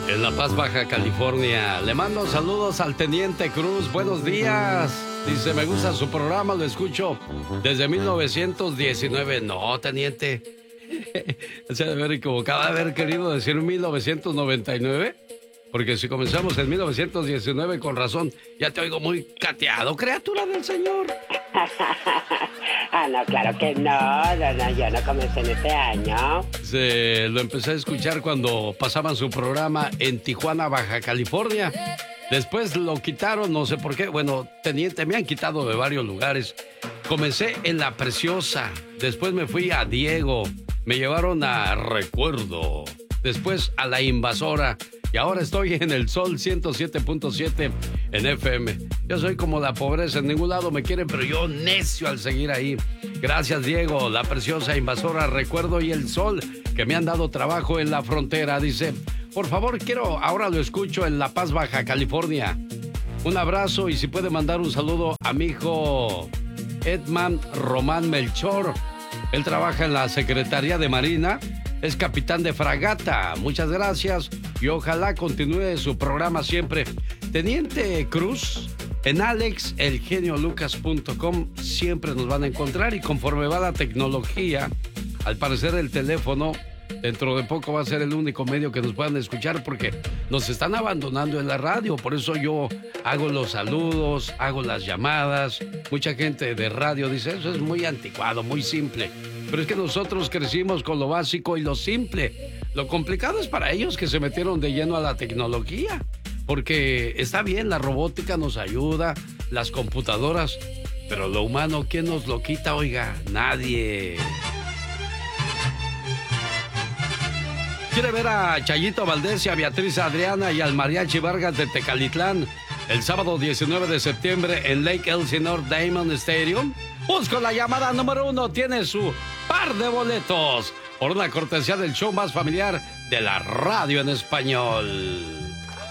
En La Paz, Baja California. Le mando saludos al Teniente Cruz. Buenos días. Dice, me gusta su programa, lo escucho desde 1919. No, Teniente. Se ha de haber equivocado, de haber querido decir 1999. Porque si comenzamos en 1919, con razón, ya te oigo muy cateado, criatura del Señor. No, claro que no, yo no comencé en este año. Lo empecé a escuchar cuando pasaban su programa en Tijuana, Baja California. Después lo quitaron, no sé por qué. Bueno, Teniente, me han quitado de varios lugares. Comencé en La Preciosa, después me fui a Diego, me llevaron a Recuerdo, después a La Invasora. Y ahora estoy en el Sol 107.7 en FM. Yo soy como la pobreza, en ningún lado me quieren, pero yo necio al seguir ahí. Gracias, Diego, La Preciosa, Invasora, Recuerdo y el Sol, que me han dado trabajo en la frontera. Dice, por favor, ahora lo escucho en La Paz, Baja California. Un abrazo y si puede mandar un saludo a mi hijo Edman Román Melchor. Él trabaja en la Secretaría de Marina. Es capitán de fragata. Muchas gracias y ojalá continúe su programa siempre. Teniente Cruz, en alexelgeniolucas.com siempre nos van a encontrar y conforme va la tecnología, al parecer el teléfono dentro de poco va a ser el único medio que nos puedan escuchar porque nos están abandonando en la radio. Por eso yo hago los saludos, hago las llamadas. Mucha gente de radio dice, eso es muy anticuado, muy simple. Pero es que nosotros crecimos con lo básico y lo simple. Lo complicado es para ellos que se metieron de lleno a la tecnología. Porque está bien, la robótica nos ayuda, las computadoras. Pero lo humano, ¿quién nos lo quita, oiga? Nadie. ¿Quiere ver a Chayito Valdés y a Beatriz Adriana y al Mariachi Vargas de Tecalitlán el sábado 19 de septiembre en Lake Elsinore Diamond Stadium? Busco la llamada número 1. Tiene su par de boletos por una cortesía del show más familiar de la radio en español.